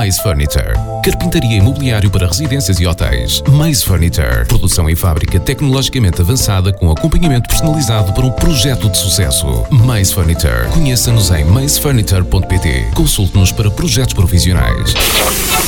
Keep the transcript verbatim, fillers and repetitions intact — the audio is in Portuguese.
Maze Furniture. Carpintaria e mobiliário para residências e hotéis. Maze Furniture. Produção em fábrica tecnologicamente avançada com acompanhamento personalizado para um projeto de sucesso. Maze Furniture. Conheça-nos em maze furniture ponto pt. Consulte-nos para projetos profissionais.